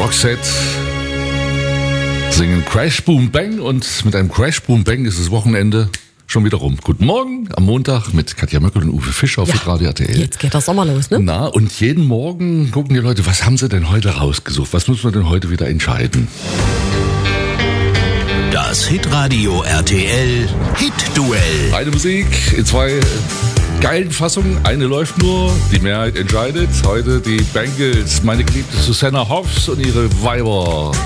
Roxette singen Crash Boom Bang und mit einem Crash Boom Bang ist das Wochenende schon wieder rum. Guten Morgen am Montag mit Katja Möckel und Uwe Fischer auf Radio RTL. Jetzt geht der Sommer los, ne? Na, und jeden Morgen gucken die Leute, was haben sie denn heute rausgesucht? Was müssen wir denn heute wieder entscheiden? Das Hitradio RTL Hit-Duell. Eine Musik in zwei geilen Fassungen. Eine läuft nur, die Mehrheit entscheidet. Heute die Bangles, meine geliebte Susanna Hoffs und ihre Weiber.